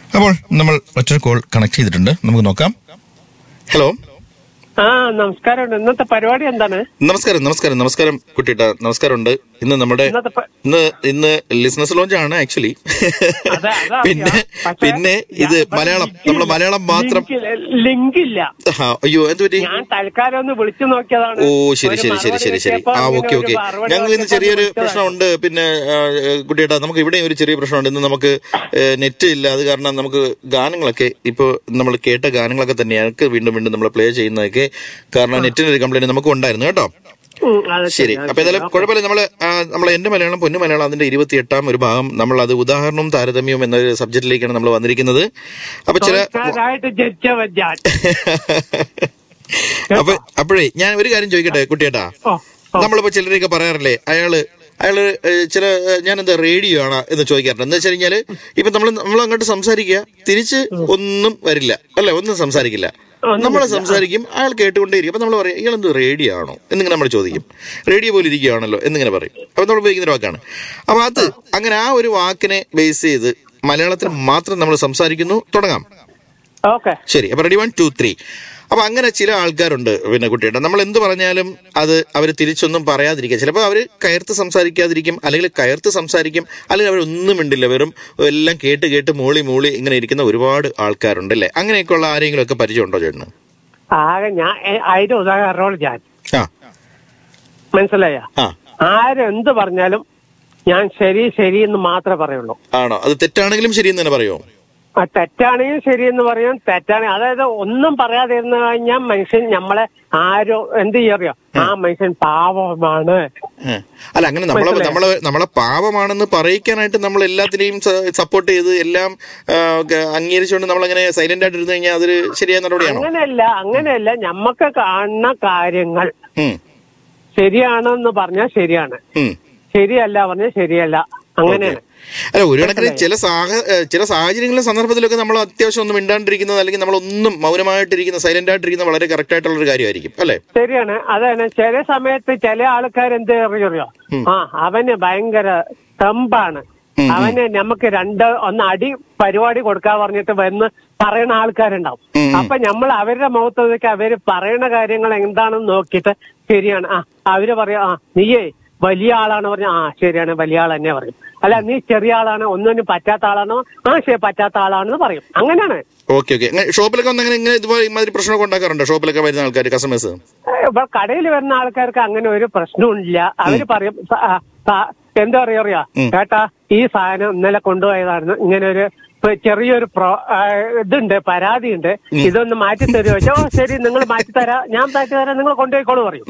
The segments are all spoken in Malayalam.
അപ്പോൾ നമ്മൾ മറ്റൊരു കോൾ കണക്ട് ചെയ്തിട്ടുണ്ട്, നമുക്ക് നോക്കാം. ഹലോ. നമസ്കാരം. ഇന്നത്തെ പരിപാടി എന്താണ്? നമസ്കാരം കുട്ടിട്ട, നമസ്കാരമുണ്ട്. ഇന്ന് നമ്മുടെ ഇന്ന് ലിസണേഴ്സ് ലോഞ്ച് ആണ് ആക്ച്വലി. പിന്നെ ഇത് നമ്മള് മലയാളം മാത്രം ലിങ്ക് ഇല്ല. അയ്യോ, എന്ത് പറ്റി? ഞാൻ തൽക്കാലം ഒന്ന് വിളിച്ചു നോക്കിയതാണ്. ഓ ശരി. ഓക്കെ. ഞങ്ങൾക്ക് ഇന്ന് ചെറിയൊരു പ്രശ്നമുണ്ട്. പിന്നെ കുട്ടിയേട്ടാ, നമുക്ക് ഇവിടെ ഒരു ചെറിയ പ്രശ്നമുണ്ട്. ഇന്ന് നമുക്ക് നെറ്റ് ഇല്ല. അത് കാരണം നമുക്ക് ഗാനങ്ങളൊക്കെ ഇപ്പൊ നമ്മൾ കേട്ട ഗാനങ്ങളൊക്കെ തന്നെ ഞങ്ങൾക്ക് വീണ്ടും നമ്മൾ പ്ലേ ചെയ്യുന്നതൊക്കെ കാരണം നെറ്റിനൊരു കംപ്ലൈന്റ് നമുക്ക് ഉണ്ടായിരുന്നു കേട്ടോ. ശരി, അപ്പൊ ഏതായാലും കുഴപ്പമില്ല. നമ്മള് എന്റെ മലയാളം പൊന്നു മലയാളം അതിന്റെ 28ാം ഒരു ഭാഗം നമ്മൾ അത് ഉദാഹരണവും താരതമ്യവും എന്നൊരു സബ്ജക്റ്റിലേക്കാണ് നമ്മൾ വന്നിരിക്കുന്നത്. അപ്പൊ അപ്പോഴേ ഞാൻ ഒരു കാര്യം ചോദിക്കട്ടെ കുട്ടിയേട്ടാ, നമ്മളിപ്പോ ചിലരൊക്കെ പറയാറില്ലേ അയാള് ചില ഞാനെന്താ റേഡിയോ ആണ് എന്ന് ചോദിക്കാറുണ്ട്. എന്താ വെച്ച് കഴിഞ്ഞാല് ഇപ്പൊ നമ്മൾ അങ്ങോട്ട് സംസാരിക്കുക, തിരിച്ച് ഒന്നും വരില്ല അല്ലെ, ഒന്നും സംസാരിക്കില്ല. നമ്മൾ സംസാരിക്കും, അയാൾ കേട്ടുകൊണ്ടേയിരിക്കും. അപ്പൊ നമ്മൾ പറയും ഇയാളെന്തോ റേഡിയോ ആണോ എന്നിങ്ങനെ നമ്മൾ ചോദിക്കും. റേഡിയോ പോലെ ഇരിക്കുകയാണല്ലോ എന്നിങ്ങനെ പറയും. അപ്പൊ നമ്മൾ ഉപയോഗിക്കുന്ന ഒരു വാക്കാണ്. അപ്പൊ അത് അങ്ങനെ ആ ഒരു വാക്കിനെ ബേസ് ചെയ്ത് മലയാളത്തിൽ മാത്രം നമ്മൾ സംസാരിക്കുന്നു. തുടങ്ങാം. ശരി, അപ്പൊ റെഡി 1 2 3. അപ്പൊ അങ്ങനെ ചില ആൾക്കാരുണ്ട് പിന്നെ കുട്ടിയുടെ, നമ്മൾ എന്ത് പറഞ്ഞാലും അത് അവർ തിരിച്ചൊന്നും പറയാതിരിക്കുക. ചിലപ്പോൾ അവർ കയർത്ത് സംസാരിക്കാതിരിക്കും, അല്ലെങ്കിൽ കയർത്ത് സംസാരിക്കും, അല്ലെങ്കിൽ അവരൊന്നും മിണ്ടില്ല, വെറും എല്ലാം കേട്ട് മൂളി ഇങ്ങനെ ഇരിക്കുന്ന ഒരുപാട് ആൾക്കാരുണ്ട് അല്ലേ? അങ്ങനെയൊക്കെയുള്ള ആരെങ്കിലും ഒക്കെ പരിചയമുണ്ടോ ചേട്ടന്? ഞാൻ അതിന്റെ ഉദാഹരണം മനസ്സിലായ, ആരെന്ത് പറഞ്ഞാലും ഞാൻ ശരി എന്ന് മാത്രമേ പറയുള്ളൂ. ആണോ? അത് തെറ്റാണെങ്കിലും ശരിയെന്ന് തന്നെ പറയുമോ? തെറ്റാണെങ്കിൽ ശരിയെന്ന് പറയും. തെറ്റാണെങ്കിൽ അതായത് ഒന്നും പറയാതെ ഇരുന്ന് കഴിഞ്ഞാൽ മനുഷ്യൻ നമ്മളെ ആരോ എന്ത് ചെയ്യറിയോ, ആ മനുഷ്യൻ പാവമാണ്. അല്ല, അങ്ങനെ നമ്മളെ പാവമാണെന്ന് പറയിക്കാനായിട്ട് നമ്മൾ എല്ലാത്തിനെയും സപ്പോർട്ട് ചെയ്ത് എല്ലാം അംഗീകരിച്ചുകൊണ്ട് നമ്മളങ്ങനെ സൈലന്റ് ആയിട്ട് ഇരുന്ന് കഴിഞ്ഞാൽ അതൊരു ശരിയായ നടപടിയാണോ? അങ്ങനെയല്ല. ഞമ്മക്ക് കാണുന്ന കാര്യങ്ങൾ ശരിയാണെന്ന് പറഞ്ഞാൽ ശരിയാണ്, ശരിയല്ല പറഞ്ഞാൽ ശരിയല്ല, അങ്ങനെയാണ്. അല്ല, ഒരു കണക്കിന് ചില സാഹചര്യങ്ങളിലും സന്ദർഭത്തിലൊക്കെ നമ്മൾ അത്യാവശ്യം ഒന്നും മിണ്ടാണ്ടിരിക്കുന്നത്, അല്ലെങ്കിൽ നമ്മളൊന്നും മൗനമായിട്ടിരിക്കുന്ന സൈലന്റ് ആയിട്ടിരിക്കുന്ന വളരെ കറക്റ്റ് ആയിട്ടുള്ള ഒരു കാര്യമായിരിക്കും അല്ലെ? ശരിയാണ്. അതാണ് ചില സമയത്ത് ചില ആൾക്കാർ എന്ത് അറിയോ, അവന് ഭയങ്കര തമ്പാണ്, അവന് നമുക്ക് ഒന്ന് അടി പരിപാടി കൊടുക്കാൻ പറഞ്ഞിട്ട് വന്ന് പറയുന്ന ആൾക്കാരുണ്ടാവും. അപ്പൊ നമ്മൾ അവരുടെ മുഖത്തേക്ക് അവര് പറയുന്ന കാര്യങ്ങൾ എന്താണെന്ന് നോക്കിയിട്ട് ശരിയാണ്, അവര് പറയാ നീയേ വലിയ ആളാണ് പറഞ്ഞ, ശരിയാണ്, വലിയ ആൾ തന്നെ പറയും. അല്ല, നീ ചെറിയ ആളാണ്, ഒന്നിനും പറ്റാത്ത ആളാണോ, പറ്റാത്ത ആളാണെന്ന് പറയും. അങ്ങനെയാണ്. ഓക്കെ. ഷോപ്പിലൊക്കെ ഇതുമാതിരി പ്രശ്നമൊക്കെ ഉണ്ടാക്കാറുണ്ടോ? ഷോപ്പിലൊക്കെ വരുന്ന ആൾക്കാർ, കസ്റ്റമേഴ്സ്? ഇപ്പൊ കടയിൽ വരുന്ന ആൾക്കാർക്ക് അങ്ങനെ ഒരു പ്രശ്നമില്ല. അവര് പറയും എന്താ പറയാ ചേട്ടാ, ഈ സാധനം ഇന്നലെ കൊണ്ടുപോയതായിരുന്നു, ഇങ്ങനെ ഒരു ചെറിയൊരു ഇതുണ്ട്, പരാതിയുണ്ട്, ഇതൊന്ന് മാറ്റി തരുമോ? ശരി, നിങ്ങൾ മാറ്റിത്തരാം, ഞാൻ മാറ്റിത്തരാം, നിങ്ങൾ കൊണ്ടുപോയിക്കോളൂ പറയും.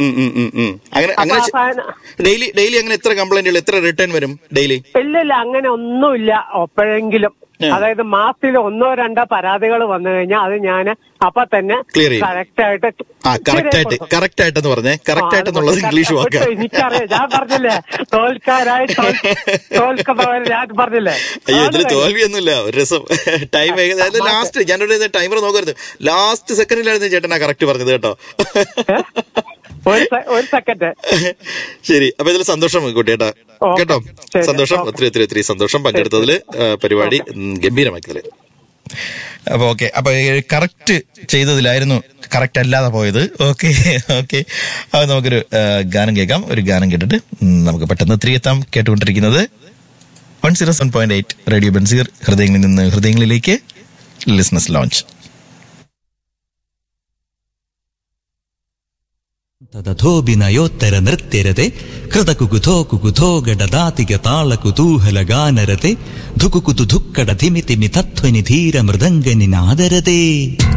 ഡെയിലി അങ്ങനെ എത്ര കംപ്ലൈന്റുകൾ, എത്ര റിട്ടേൺ വരും ഡെയിലി? ഇല്ല, അങ്ങനെ ഒന്നുമില്ല. എപ്പോഴെങ്കിലും, അതായത് മാസത്തിൽ 1 or 2 പരാതികൾ വന്നു കഴിഞ്ഞാൽ അത് ഞാൻ അപ്പൊ തന്നെ കറക്റ്റ് ആയിട്ടെന്ന് പറഞ്ഞേ. Correct ആയിട്ടെന്നുള്ളത് English വാക്കാ. എനിക്കറിയാം, ഞാൻ പറഞ്ഞില്ലേ തോൽക്കുന്നവർ, ഞാൻ പറഞ്ഞില്ലേ. അയ്യോ, ഇതിൽ തോൽവിയൊന്നുമില്ല, ഒരു രസം. ടൈം ലാസ്റ്റ് ഞാനൊരു ടൈമർ നോക്കരുത്, ലാസ്റ്റ് സെക്കൻഡിലായിരുന്നു ചേട്ടനാ കറക്റ്റ് പറഞ്ഞത് കേട്ടോ. ഒരു സെക്കൻഡ്. ശരി, അപ്പൊ ഇതിൽ സന്തോഷം കുട്ടിയേട്ടാ കേട്ടോ. സന്തോഷം, ഒത്തിരി സന്തോഷം പങ്കെടുത്തതില്, പരിപാടി ഗംഭീരമാക്കിയതില്. അപ്പൊ ഓക്കെ, അപ്പൊ കറക്റ്റ് ചെയ്തതിലായിരുന്നു കറക്റ്റ് അല്ലാതെ പോയത്. ഓക്കെ. അപ്പൊ നമുക്കൊരു ഗാനം കേൾക്കാം. ഒരു ഗാനം കേട്ടിട്ട് നമുക്ക് പെട്ടെന്ന് തിരികെത്താം. കേട്ടുകൊണ്ടിരിക്കുന്നത് 107.8 റേഡിയോ ബൻസീർ, ഹൃദയങ്ങളിൽ നിന്ന് ഹൃദയങ്ങളിലേക്ക്, ലിസണേഴ്സ് ലോഞ്ച്. തഥോഭിനയോത്തര നൃത്യരത്തെ കൃതകുകുഥോ ഗഡദാതിക താള കുതൂഹല ഗാനരത്തെ ധുകുകുതു ധുക്കട ധിമിതിമി തത്വനി ധീര മൃദംഗനി നാദരത്തെ.